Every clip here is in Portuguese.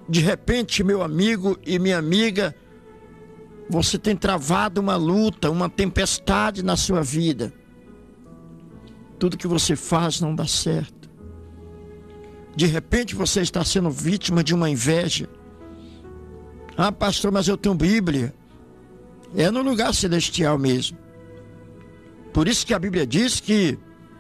De repente, meu amigo e minha amiga, você tem travado uma luta, uma tempestade na sua vida. Tudo que você faz não dá certo. De repente você está sendo vítima de uma inveja. Ah, pastor, mas eu tenho Bíblia. É no lugar celestial mesmo. Por isso que a Bíblia diz que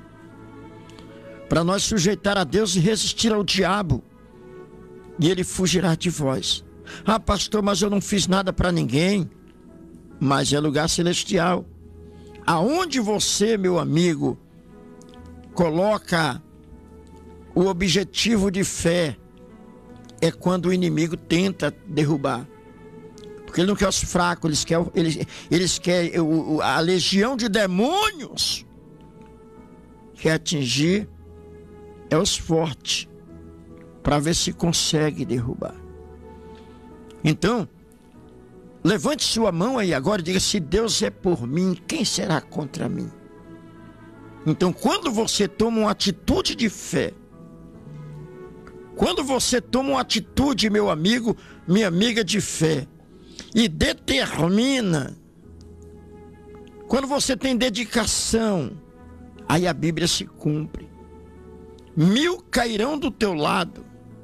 para nós sujeitar a Deus e resistir ao diabo, e ele fugirá de vós. Ah, pastor, mas eu não fiz nada para ninguém. Mas é lugar celestial. Aonde você, meu amigo, coloca o objetivo de fé, é quando o inimigo tenta derrubar. Porque ele não quer os fracos, eles querem a legião de demônios. Quer atingir é os fortes, para ver se consegue derrubar. Então, levante sua mão aí agora e diga: se Deus é por mim, quem será contra mim? Então, quando você toma uma atitude de fé, quando você toma uma atitude, meu amigo, minha amiga, de fé, e determina, quando você tem dedicação, aí a Bíblia se cumpre. 1000 cairão do teu lado,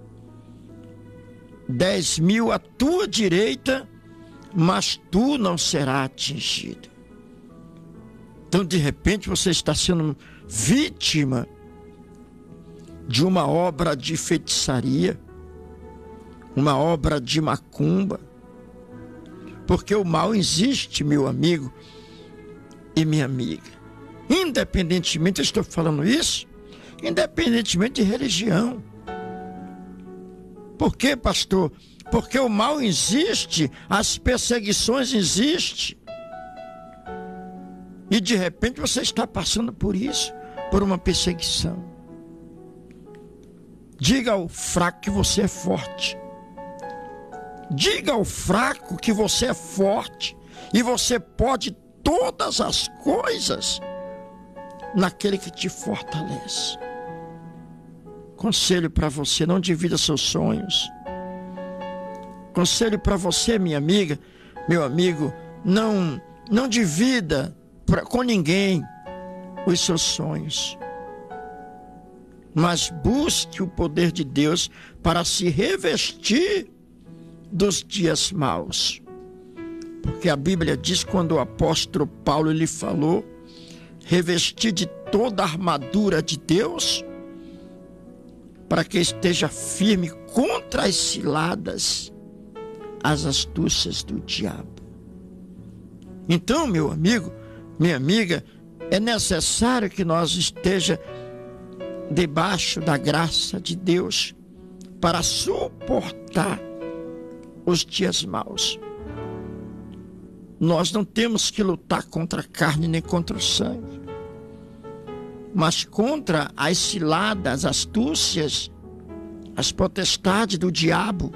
10.000 à tua direita, mas tu não serás atingido. Então, de repente, você está sendo vítima de uma obra de feitiçaria, uma obra de macumba, porque o mal existe, meu amigo e minha amiga. Independentemente, eu estou falando isso, independentemente de religião. Por quê, pastor? Porque o mal existe, as perseguições existem. E de repente você está passando por isso, por uma perseguição. Diga ao fraco que você é forte. Diga ao fraco que você é forte e você pode todas as coisas naquele que te fortalece. Conselho para você: não divida seus sonhos. Conselho para você, minha amiga, meu amigo: não divida com ninguém os seus sonhos, mas busque o poder de Deus para se revestir dos dias maus. Porque a Bíblia diz, quando o apóstolo Paulo lhe falou, revestir de toda a armadura de Deus, para que esteja firme contra as ciladas, as astúcias do diabo. Então, meu amigo, minha amiga, é necessário que nós esteja debaixo da graça de Deus para suportar os dias maus. Nós não temos que lutar contra a carne nem contra o sangue, mas contra as ciladas, as astúcias, as potestades do diabo.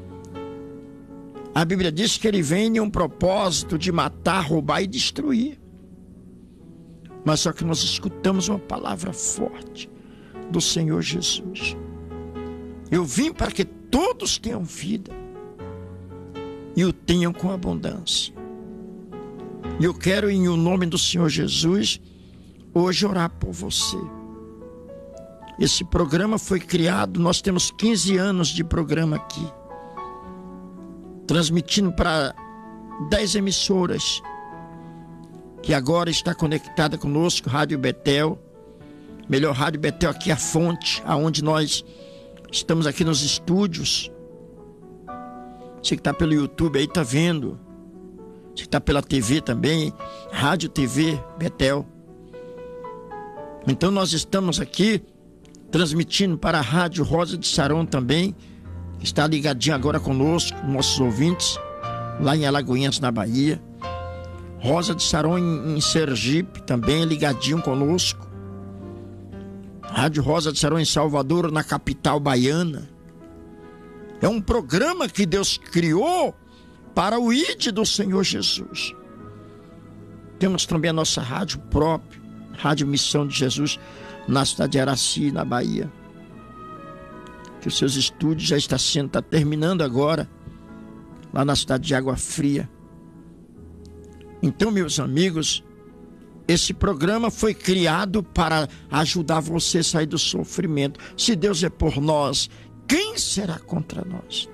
A Bíblia diz que ele vem em um propósito de matar, roubar e destruir. Mas só que nós escutamos uma palavra forte do Senhor Jesus: eu vim para que todos tenham vida e o tenham com abundância. E eu quero, em o nome do Senhor Jesus, hoje orar por você. Esse programa foi criado, nós temos 15 anos de programa aqui, transmitindo para 10 emissoras, que agora está conectada conosco: Rádio Betel, melhor Rádio Betel aqui, a fonte, aonde nós estamos aqui nos estúdios. Você que está pelo YouTube aí está vendo, você que está pela TV também, Rádio TV Betel. Então nós estamos aqui transmitindo para a Rádio Rosa de Saron também, que está ligadinho agora conosco, nossos ouvintes, lá em Alagoinhas, na Bahia. Rosa de Saron em Sergipe também ligadinho conosco. Rádio Rosa de Saron em Salvador, na capital baiana. É um programa que Deus criou para o ID do Senhor Jesus. Temos também a nossa rádio própria, Rádio Missão de Jesus, na cidade de Araci, na Bahia. que os seus estudos já está terminando agora, lá na cidade de Água Fria. Então, meus amigos, esse programa foi criado para ajudar você a sair do sofrimento. Se Deus é por nós, quem será contra nós?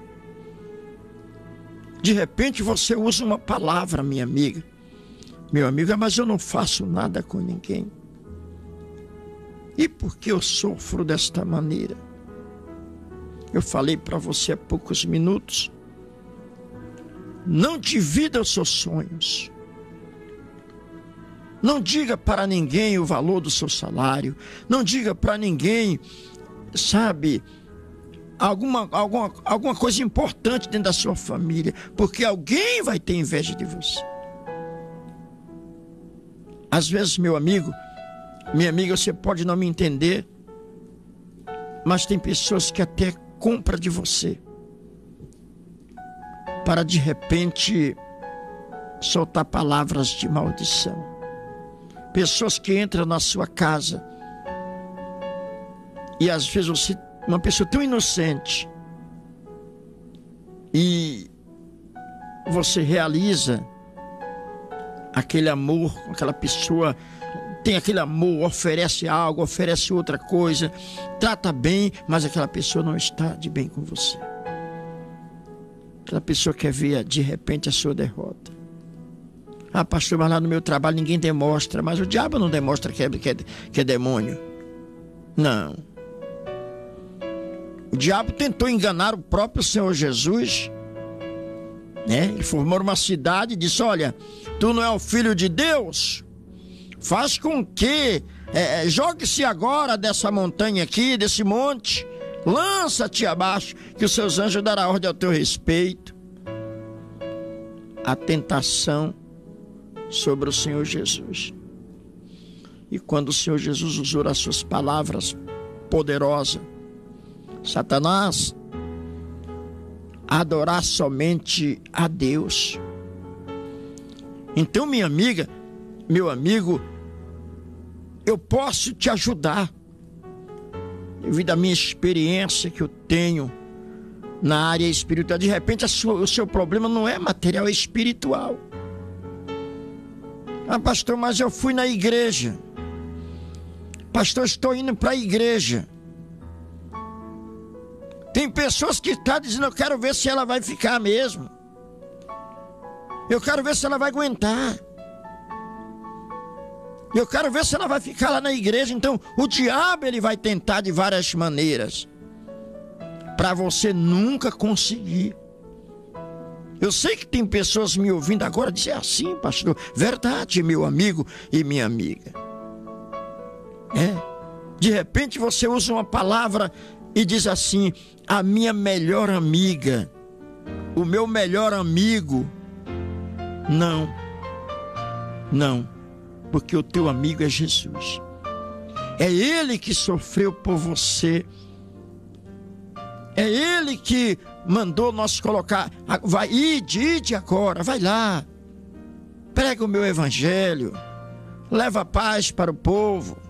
De repente você usa uma palavra, minha amiga, meu amigo, mas eu não faço nada com ninguém. E por que eu sofro desta maneira? Eu falei para você há poucos minutos. Não divida os seus sonhos. Não diga para ninguém o valor do seu salário. Não diga para ninguém, sabe, alguma coisa importante dentro da sua família, porque alguém vai ter inveja de você. Às vezes, meu amigo, minha amiga, você pode não me entender, mas tem pessoas que até compram de você para de repente soltar palavras de maldição. Pessoas que entram na sua casa e às vezes você, uma pessoa tão inocente, e você realiza aquele amor com aquela pessoa, tem aquele amor, oferece algo, oferece outra coisa, trata bem, mas aquela pessoa não está de bem com você. Aquela pessoa quer ver de repente a sua derrota. Ah, pastor, mas lá no meu trabalho ninguém demonstra. Mas o diabo não demonstra que é demônio. Não. O diabo tentou enganar o próprio Senhor Jesus, né? Ele formou uma cidade e disse: olha, tu não é o filho de Deus? Faz com que jogue-se agora dessa montanha aqui, desse monte, lança-te abaixo, que os seus anjos darão ordem ao teu respeito. A tentação sobre o Senhor Jesus. E quando o Senhor Jesus usou as suas palavras poderosas, Satanás, adorar somente a Deus. Então, minha amiga, meu amigo, eu posso te ajudar devido à minha experiência que eu tenho na área espiritual. De repente o seu problema não é material, é espiritual. Ah, pastor, mas eu fui na igreja. Pastor, estou indo para a igreja. Tem pessoas que estão dizendo: eu quero ver se ela vai ficar mesmo. Eu quero ver se ela vai aguentar. Eu quero ver se ela vai ficar lá na igreja. Então, o diabo, ele vai tentar de várias maneiras para você nunca conseguir. Eu sei que tem pessoas me ouvindo agora dizer assim: pastor, verdade, meu amigo e minha amiga. De repente você usa uma palavra e diz assim: a minha melhor amiga, o meu melhor amigo. Não, porque o teu amigo é Jesus. É Ele que sofreu por você. É Ele que mandou nós colocar. Ide agora, vai lá. Prega o meu evangelho. Leva paz para o povo.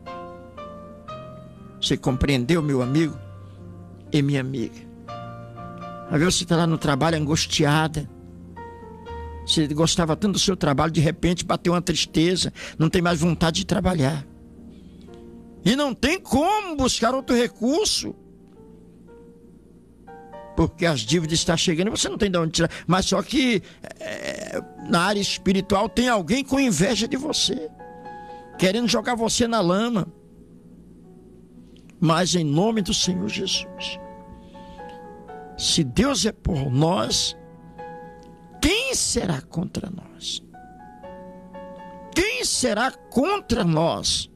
Você compreendeu, meu amigo e minha amiga? Às vezes você está lá no trabalho angustiada. Você gostava tanto do seu trabalho, de repente bateu uma tristeza. Não tem mais vontade de trabalhar. E não tem como buscar outro recurso. Porque as dívidas estão chegando e você não tem de onde tirar. Mas só que na área espiritual tem alguém com inveja de você, querendo jogar você na lama. Mas em nome do Senhor Jesus, se Deus é por nós, quem será contra nós? Quem será contra nós?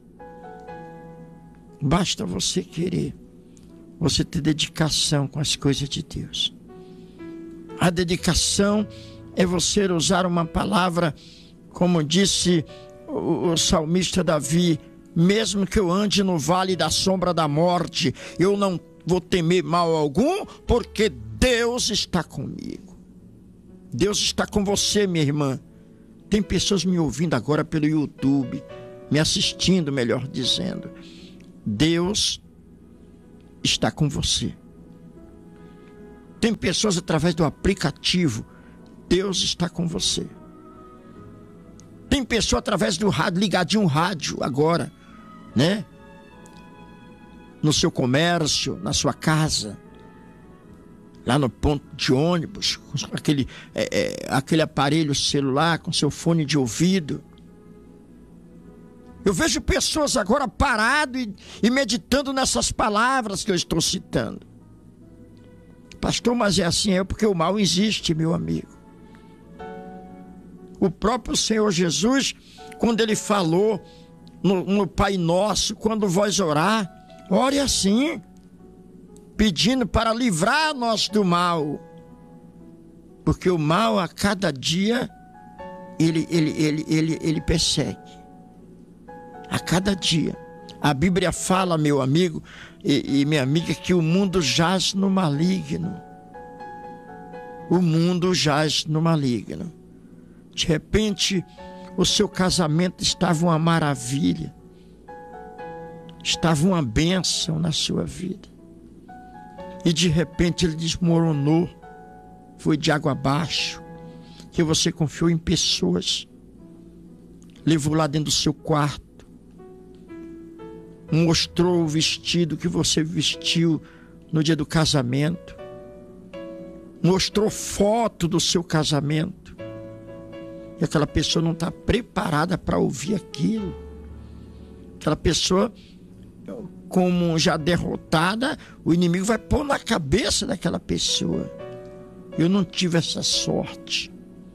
Basta você querer, você ter dedicação com as coisas de Deus. A dedicação é você usar uma palavra, como disse o salmista Davi: mesmo que eu ande no vale da sombra da morte, eu não vou temer mal algum, porque Deus está comigo. Deus está com você, minha irmã. Tem pessoas me ouvindo agora pelo YouTube, me assistindo, melhor dizendo. Deus está com você. Tem pessoas através do aplicativo. Deus está com você. Tem pessoa através do rádio, ligadinho um rádio agora, né? No seu comércio, na sua casa, lá no ponto de ônibus, com aquele aparelho celular, com seu fone de ouvido. Eu vejo pessoas agora parado e meditando nessas palavras que eu estou citando. Pastor, mas é assim, porque o mal existe, meu amigo. O próprio Senhor Jesus, quando ele falou no Pai Nosso, quando vós orar, ore assim, pedindo para livrar-nos do mal. Porque o mal a cada dia ele persegue. A cada dia. A Bíblia fala, meu amigo e minha amiga, que o mundo jaz no maligno. O mundo jaz no maligno. De repente, o seu casamento estava uma maravilha. Estava uma bênção na sua vida. E de repente ele desmoronou. Foi de água abaixo. Que você confiou em pessoas. Levou lá dentro do seu quarto. Mostrou o vestido que você vestiu no dia do casamento. Mostrou foto do seu casamento. E aquela pessoa não está preparada para ouvir aquilo. Aquela pessoa, como já derrotada, o inimigo vai pôr na cabeça daquela pessoa. Eu não tive essa sorte.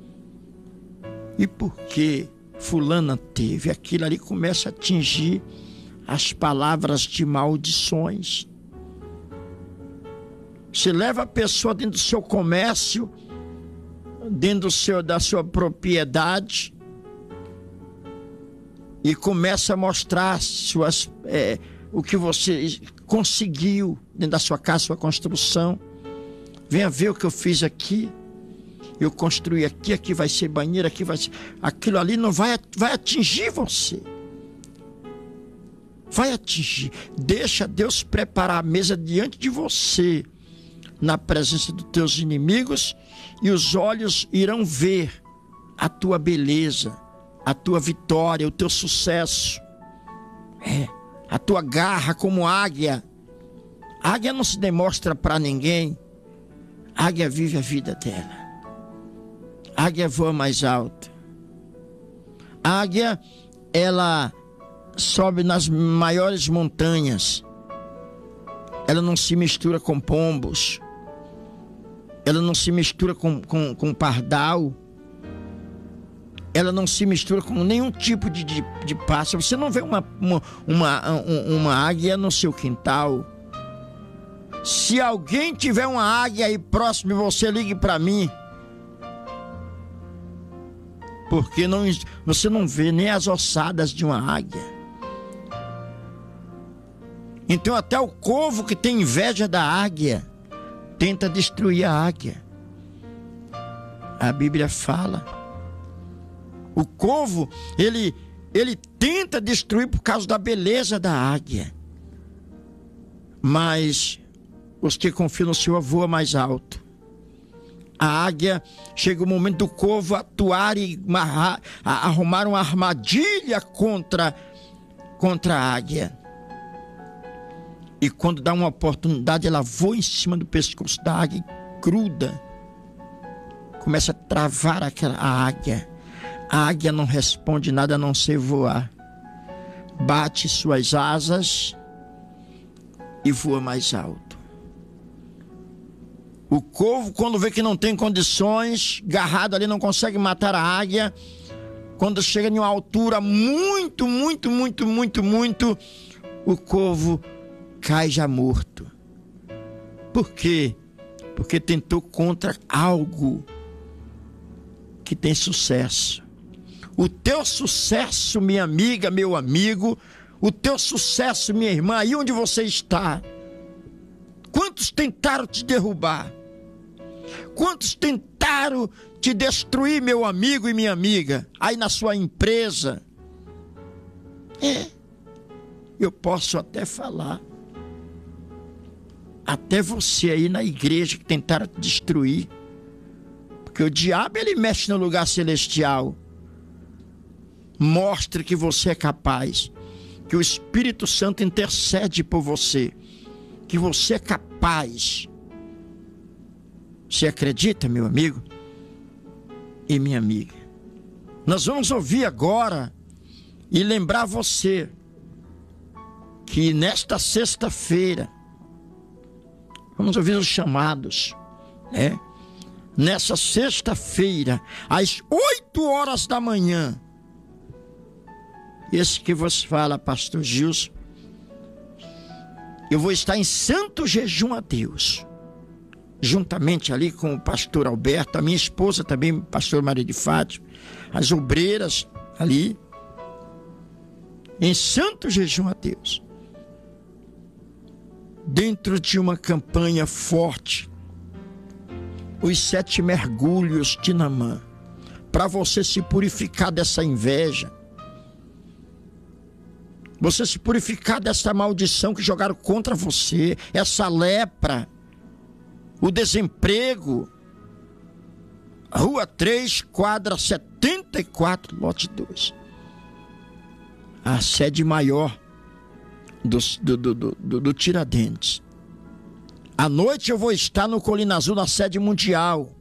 E porque fulana teve, aquilo ali começa a atingir as palavras de maldições. Você leva a pessoa dentro do seu comércio, dentro da sua propriedade, e começa a mostrar o que você conseguiu dentro da sua casa, sua construção. Venha ver o que eu fiz aqui. Eu construí aqui, aqui vai ser banheiro, aqui vai ser... Aquilo ali não vai atingir você. Vai atingir. Deixa Deus preparar a mesa diante de você, na presença dos teus inimigos, e os olhos irão ver a tua beleza, a tua vitória, o teu sucesso. A tua garra como águia. A águia não se demonstra para ninguém. A águia vive a vida dela. A águia voa mais alto. A águia, ela sobe nas maiores montanhas. Ela não se mistura com pombos. Ela não se mistura com pardal. Ela não se mistura com nenhum tipo de pássaro. Você não vê uma águia no seu quintal. Se alguém tiver uma águia aí próximo de você, ligue para mim. Porque você não vê nem as ossadas de uma águia. Então até o corvo que tem inveja da águia tenta destruir a águia. A Bíblia fala. O corvo, ele tenta destruir por causa da beleza da águia. Mas os que confiam no Senhor voam mais alto. A águia, chega o momento do corvo atuar e arrumar uma armadilha contra a águia. E quando dá uma oportunidade, ela voa em cima do pescoço da águia e gruda. Começa a travar a águia. A águia não responde nada a não ser voar. Bate suas asas e voa mais alto. O corvo, quando vê que não tem condições, agarrado ali, não consegue matar a águia. Quando chega em uma altura muito, o corvo cai já morto. Por quê? Porque tentou contra algo que tem sucesso. O teu sucesso, minha amiga, meu amigo, o teu sucesso, minha irmã, aí onde você está. Quantos tentaram te derrubar? Quantos tentaram te destruir, meu amigo e minha amiga, aí na sua empresa? Eu posso até falar. até você aí na igreja que tentaram te destruir. Porque o diabo, ele mexe no lugar celestial. Mostre que você é capaz, que o Espírito Santo intercede por você, que você é capaz. Você acredita, meu amigo e minha amiga? Nós vamos ouvir agora e lembrar você que nesta sexta-feira, vamos ouvir os chamados, né? Nessa sexta-feira, às 8 horas da manhã, esse que vos fala, pastor Gilson, eu vou estar em santo jejum a Deus, juntamente ali com o pastor Alberto, a minha esposa também, pastor Maria de Fátima, as obreiras ali, em santo jejum a Deus, dentro de uma campanha forte, os 7 mergulhos de Naamã, para você se purificar dessa inveja, você se purificar dessa maldição que jogaram contra você, essa lepra, o desemprego. Rua 3, quadra 74, lote 2. A sede maior do Tiradentes. À noite eu vou estar no Colina Azul, na sede mundial.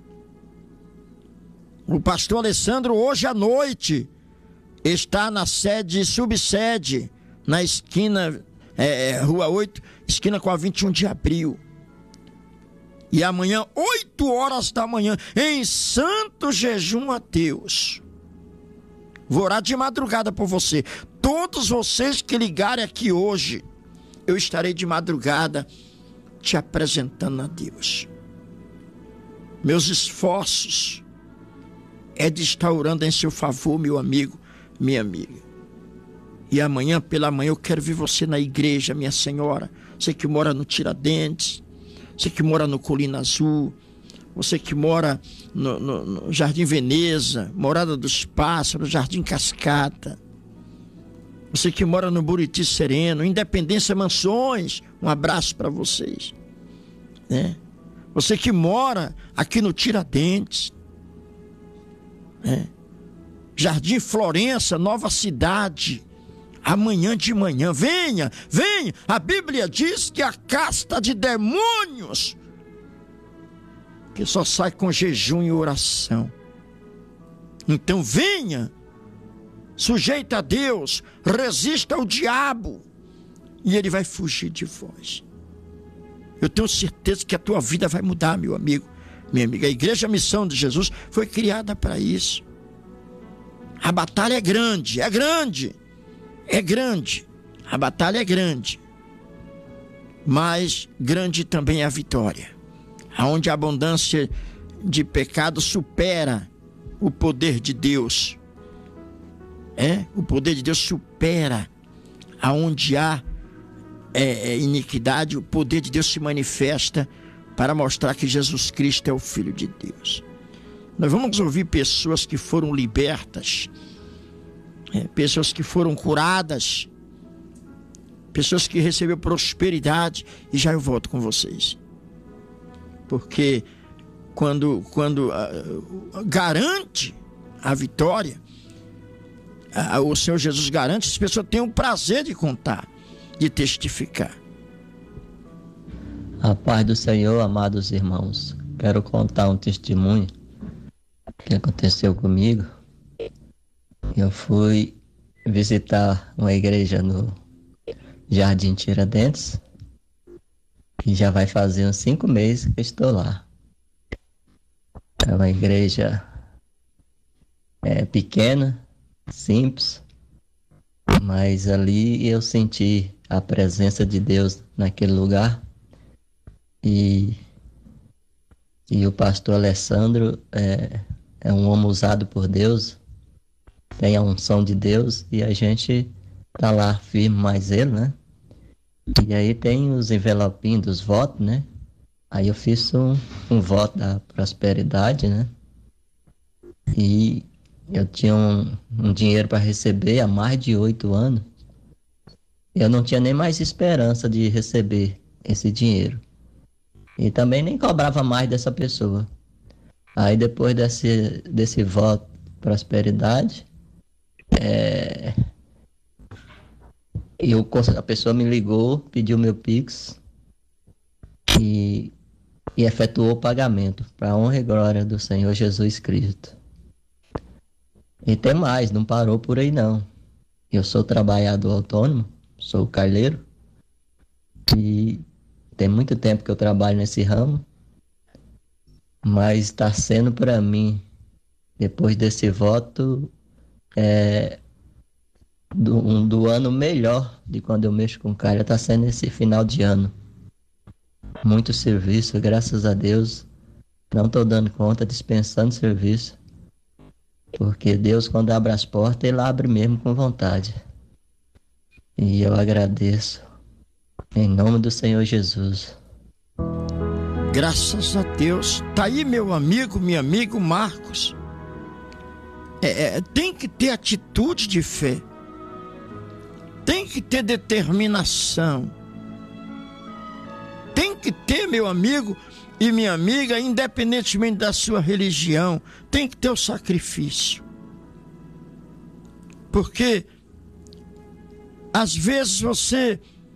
O pastor Alessandro, hoje à noite, está na sede, subsede, na esquina, Rua 8, esquina com a 21 de abril. E amanhã, 8 horas da manhã, em santo jejum a Deus. Vou orar de madrugada por você. Todos vocês que ligarem aqui hoje, eu estarei de madrugada te apresentando a Deus. Meus esforços é de estar orando em seu favor, meu amigo, minha amiga. E amanhã pela manhã eu quero ver você na igreja, minha senhora. Você que mora no Tiradentes, você que mora no Colina Azul, você que mora no Jardim Veneza, Morada dos Pássaros, Jardim Cascata, você que mora no Buriti Sereno, Independência Mansões, um abraço para vocês, né? Você que mora aqui no Tiradentes, né? Jardim Florença, Nova Cidade, amanhã de manhã, venha, a Bíblia diz que a casta de demônios que só sai com jejum e oração. Então venha, sujeita a Deus, resista ao diabo e ele vai fugir de vós. Eu tenho certeza que a tua vida vai mudar, meu amigo, minha amiga. A Igreja Missão de Jesus foi criada para isso. A batalha é grande, é grande. A batalha é grande, mas grande também é a vitória. Aonde a abundância de pecado supera o poder de Deus. O poder de Deus supera. Aonde há iniquidade, o poder de Deus se manifesta para mostrar que Jesus Cristo é o Filho de Deus. Nós vamos ouvir pessoas que foram libertas, pessoas que foram curadas, pessoas que receberam prosperidade, e já eu volto com vocês. Porque quando garante a vitória, o Senhor Jesus garante, as pessoas têm o prazer de contar, de testificar. A paz do Senhor, amados irmãos. Quero contar um testemunho que aconteceu comigo. Eu fui visitar uma igreja no Jardim Tiradentes, e já vai fazer uns 5 meses que eu estou lá. É uma igreja pequena, simples, mas ali eu senti a presença de Deus naquele lugar. E o pastor Alessandro é um homem usado por Deus, tem a unção de Deus, e a gente tá lá firme mais ele, né? E aí tem os envelopinhos dos votos, né? Aí eu fiz um voto da prosperidade, né? E eu tinha um dinheiro para receber há mais de 8 anos. Eu não tinha nem mais esperança de receber esse dinheiro. E também nem cobrava mais dessa pessoa. Aí depois desse voto de prosperidade, a pessoa me ligou, pediu meu Pix e efetuou o pagamento, para a honra e glória do Senhor Jesus Cristo. E tem mais, não parou por aí não. Eu sou trabalhador autônomo, sou carleiro, e tem muito tempo que eu trabalho nesse ramo, mas está sendo para mim, depois desse voto, do ano melhor de quando eu mexo com calha, está sendo esse final de ano. Muito serviço, graças a Deus. Não estou dando conta, dispensando serviço. Porque Deus, quando abre as portas, Ele abre mesmo com vontade. E eu agradeço. Em nome do Senhor Jesus. Graças a Deus. Tá aí meu amigo, meu amigo Marcos. Tem que ter atitude de fé. Tem que ter determinação. Tem que ter, meu amigo e minha amiga, independentemente da sua religião, tem que ter o sacrifício. Porque às vezes você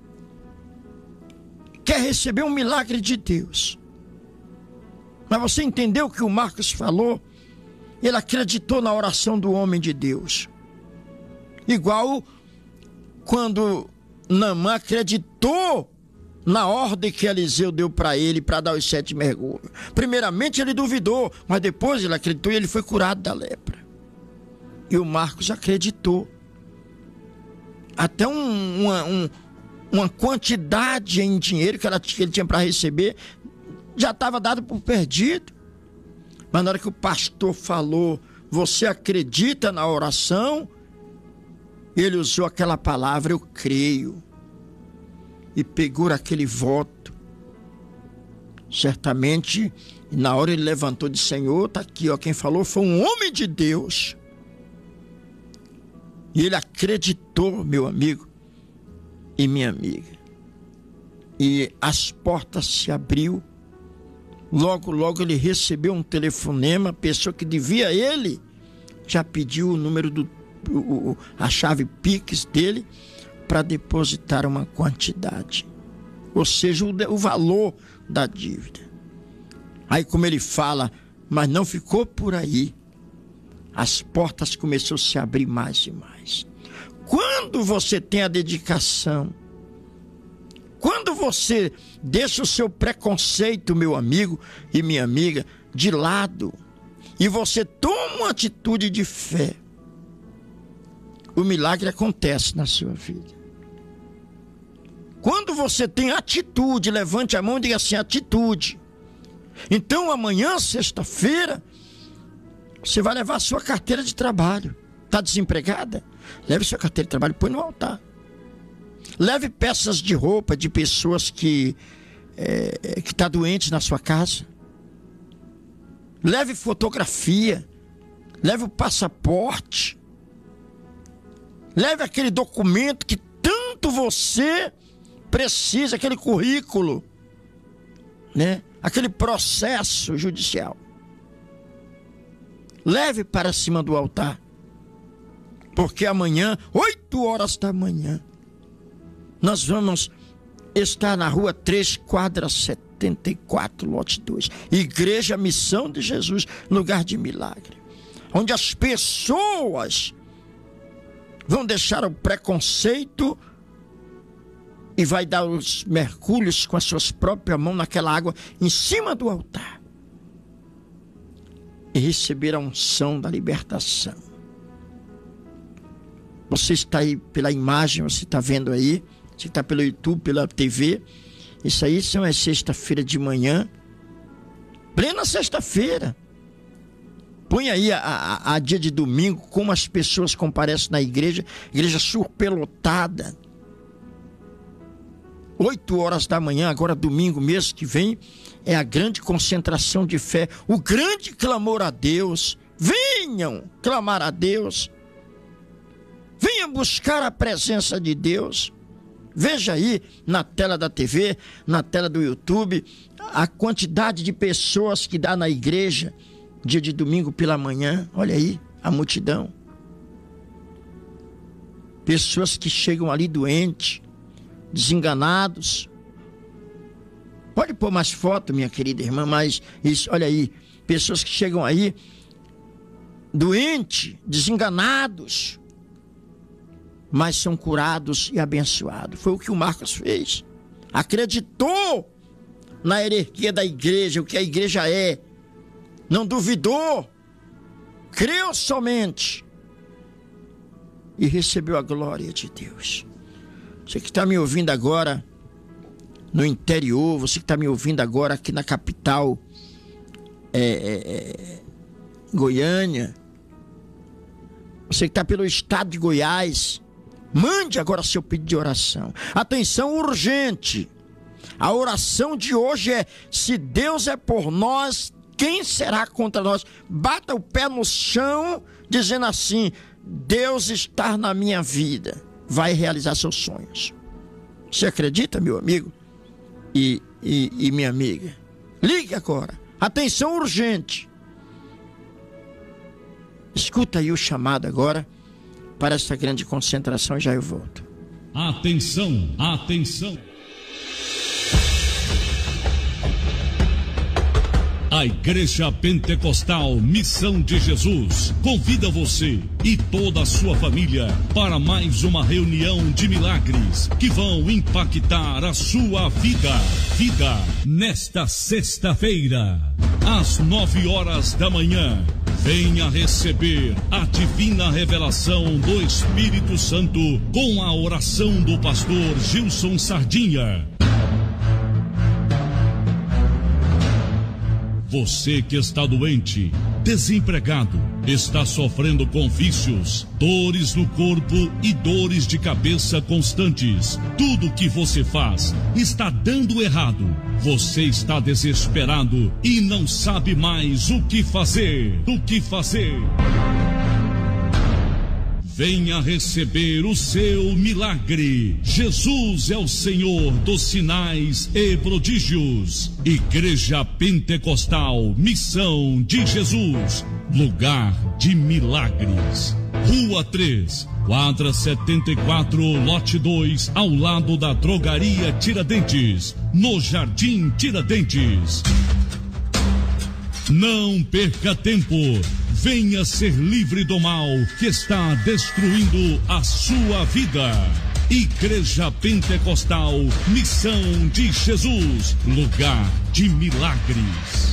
quer receber um milagre de Deus, mas você entendeu o que o Marcos falou? Ele acreditou na oração do homem de Deus. Igual quando Naamã acreditou na ordem que Eliseu deu para ele para dar os 7 mergulhos. Primeiramente ele duvidou, mas depois ele acreditou e ele foi curado da lepra. E o Marcos acreditou. Até uma quantidade em dinheiro que ele tinha para receber já estava dado por perdido. Mas na hora que o pastor falou, você acredita na oração? Ele usou aquela palavra, eu creio. E pegou aquele voto. Certamente, na hora ele levantou de Senhor, está aqui, ó, quem falou foi um homem de Deus. E ele acreditou, meu amigo e minha amiga. E as portas se abriu. Logo, logo ele recebeu um telefonema, a pessoa que devia a ele já pediu o número a chave Pix dele para depositar uma quantidade, ou seja, o valor da dívida. Aí como ele fala, mas não ficou por aí, as portas começaram a se abrir mais e mais. Quando você tem a dedicação, quando você deixa o seu preconceito, meu amigo e minha amiga, de lado, e você toma uma atitude de fé, o milagre acontece na sua vida. Quando você tem atitude, levante a mão e diga assim, atitude. Então amanhã, sexta-feira, você vai levar a sua carteira de trabalho. Está desempregada? Leve sua carteira de trabalho e põe no altar. Leve peças de roupa de pessoas que está doente na sua casa. Leve fotografia. Leve o passaporte. Leve aquele documento que tanto você precisa, aquele currículo, né? Aquele processo judicial. Leve para cima do altar. Porque amanhã, 8 horas da manhã, nós vamos estar na rua 3, quadra 74, lote 2. Igreja Missão de Jesus, lugar de milagre. Onde as pessoas vão deixar o preconceito e vai dar os mergulhos com as suas próprias mãos naquela água em cima do altar e receber a unção da libertação. Você está aí pela imagem, você está vendo aí, você está pelo YouTube, pela TV. Isso aí é sexta-feira de manhã, plena sexta-feira. Põe aí a dia de domingo, como as pessoas comparecem na igreja superlotada. 8 horas da manhã, agora domingo, mês que vem, é a grande concentração de fé, o grande clamor a Deus. Venham clamar a Deus. Venham buscar a presença de Deus. Veja aí na tela da TV, na tela do YouTube, a quantidade de pessoas que dá na igreja dia de domingo pela manhã. Olha aí a multidão. Pessoas que chegam ali doentes, desenganados. Pode pôr mais foto, minha querida irmã, mas isso, olha aí, pessoas que chegam aí doentes, desenganados, mas são curados e abençoados. Foi o que o Marcos fez. Acreditou na hierarquia da igreja, o que a igreja é. Não duvidou. Creu somente. E recebeu a glória de Deus. Você que está me ouvindo agora no interior, você que está me ouvindo agora aqui na capital, Goiânia, você que está pelo estado de Goiás, mande agora seu pedido de oração. Atenção urgente. A oração de hoje é: se Deus é por nós, quem será contra nós? Bata o pé no chão, dizendo assim: Deus está na minha vida, vai realizar seus sonhos. Você acredita, meu amigo e minha amiga? Ligue agora. Atenção urgente. Escuta aí o chamado agora para essa grande concentração e já eu volto. Atenção, atenção. A Igreja Pentecostal Missão de Jesus convida você e toda a sua família para mais uma reunião de milagres que vão impactar a sua vida. Nesta sexta-feira, às 9 horas da manhã, venha receber a divina revelação do Espírito Santo com a oração do pastor Gilson Sardinha. Você que está doente, desempregado, está sofrendo com vícios, dores no corpo e dores de cabeça constantes. Tudo que você faz está dando errado. Você está desesperado e não sabe mais o que fazer. Venha receber o seu milagre. Jesus é o Senhor dos sinais e prodígios. Igreja Pentecostal Missão de Jesus, lugar de milagres. Rua 3, quadra 74, lote 2, ao lado da Drogaria Tiradentes, no Jardim Tiradentes. Não perca tempo. Venha ser livre do mal que está destruindo a sua vida. Igreja Pentecostal Missão de Jesus, lugar de milagres.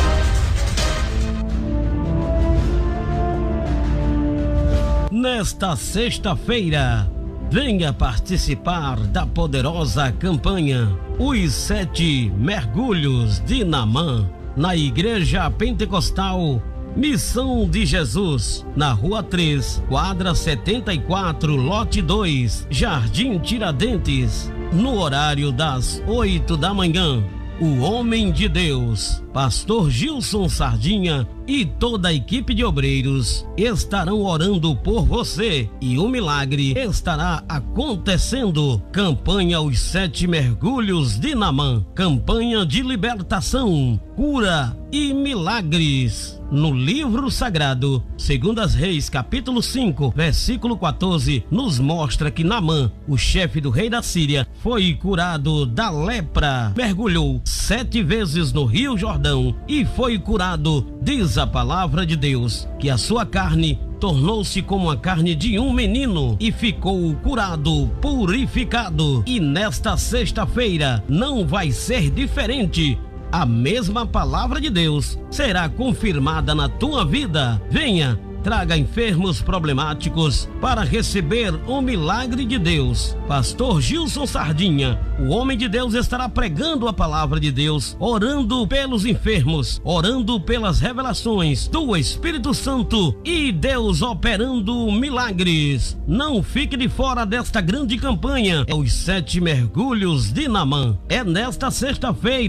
Nesta sexta-feira, venha participar da poderosa campanha Os 7 Mergulhos de Naamã, na Igreja Pentecostal Missão de Jesus, na Rua 3, quadra 74, lote 2, Jardim Tiradentes, no horário das 8 da manhã. O homem de Deus, pastor Gilson Sardinha e toda a equipe de obreiros estarão orando por você e o milagre estará acontecendo. Campanha Os 7 Mergulhos de Naamã, campanha de libertação, cura e milagres. No livro sagrado, 2 Reis, capítulo 5, versículo 14, nos mostra que Naamã, o chefe do rei da Síria, foi curado da lepra, mergulhou 7 vezes no Rio Jordão e foi curado. Diz a palavra de Deus que a sua carne tornou-se como a carne de um menino e ficou curado, purificado. E nesta sexta-feira não vai ser diferente. A mesma palavra de Deus será confirmada na tua vida. Venha, traga enfermos problemáticos para receber o milagre de Deus. Pastor Gilson Sardinha, o homem de Deus, estará pregando a palavra de Deus, orando pelos enfermos, orando pelas revelações do Espírito Santo e Deus operando milagres. Não fique de fora desta grande campanha. É os 7 Mergulhos de Naamã. É nesta sexta-feira,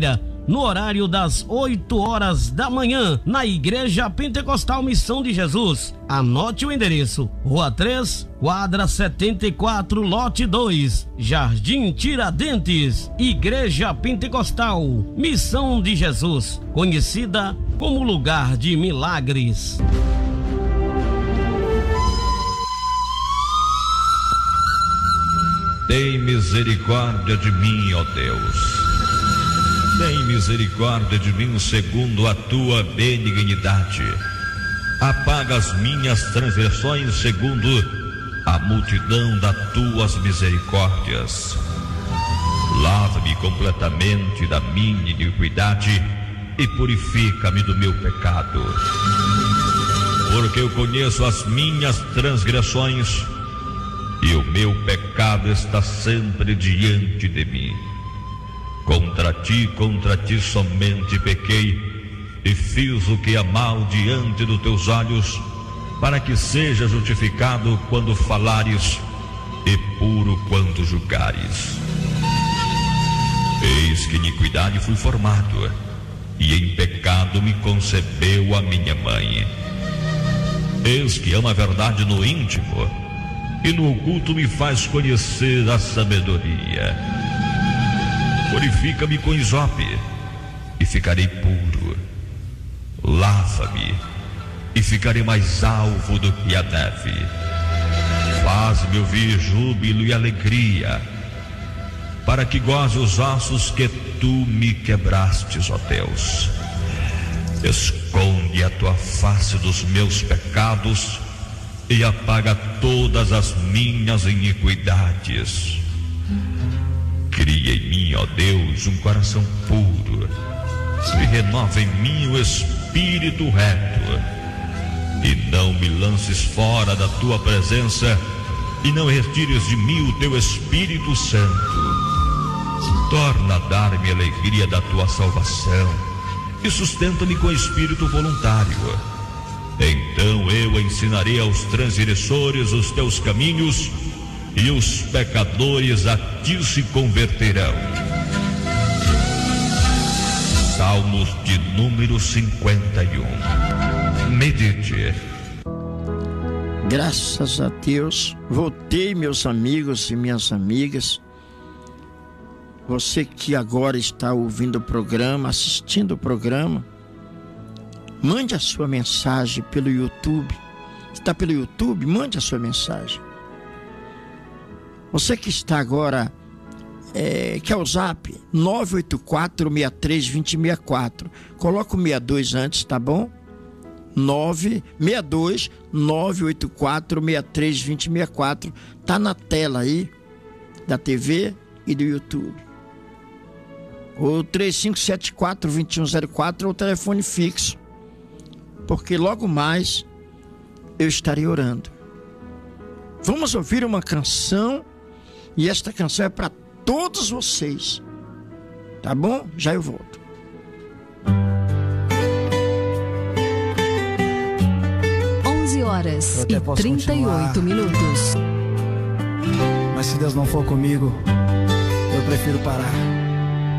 no horário das 8 horas da manhã, na Igreja Pentecostal Missão de Jesus. Anote o endereço: Rua 3, quadra 74, lote 2, Jardim Tiradentes. Igreja Pentecostal Missão de Jesus, conhecida como lugar de milagres. Tem misericórdia de mim, ó Deus. Tem misericórdia de mim segundo a tua benignidade. Apaga as minhas transgressões segundo a multidão das tuas misericórdias. Lava-me completamente da minha iniquidade e purifica-me do meu pecado. Porque eu conheço as minhas transgressões e o meu pecado está sempre diante de mim. Contra ti somente pequei e fiz o que é mal diante dos teus olhos, para que seja justificado quando falares e puro quando julgares. Eis que iniquidade fui formado, e em pecado me concebeu a minha mãe. Eis que ama a verdade no íntimo, e no oculto me faz conhecer a sabedoria. Purifica-me com isope, e ficarei puro. Lava-me, e ficarei mais alvo do que a neve. Faz-me ouvir júbilo e alegria, para que goze os ossos que tu me quebrastes, ó Deus. Esconde a tua face dos meus pecados e apaga todas as minhas iniquidades. Cria em mim, ó Deus, um coração puro, e renova em mim o espírito reto. E não me lances fora da tua presença, e não retires de mim o teu Espírito Santo. Torna a dar-me a alegria da tua salvação, e sustenta-me com espírito voluntário. Então eu ensinarei aos transgressores os teus caminhos, e os pecadores a ti se converterão. Salmos de número 51. Medite. Graças a Deus, voltei, meus amigos e minhas amigas. Você que agora está ouvindo o programa, assistindo o programa, mande a sua mensagem pelo YouTube. Está pelo YouTube? Mande a sua mensagem. Você que está agora, quer o zap? 984-63-2064. Coloca o 62 antes, tá bom? 984-63-2064. Tá na tela aí, da TV e do YouTube. O 3574-2104 é o telefone fixo. Porque logo mais eu estarei orando. Vamos ouvir uma canção. E esta canção é para todos vocês. Tá bom? Já eu volto. Horas e 38 minutos. Mas se Deus não for comigo, eu prefiro parar.